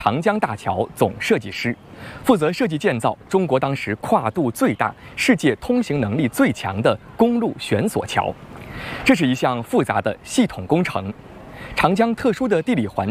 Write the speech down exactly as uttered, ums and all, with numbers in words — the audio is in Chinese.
长江大桥总设计师，负责设计建造中国当时跨度最大、世界通行能力最强的公路悬索桥。这是一项复杂的系统工程。长江特殊的地理环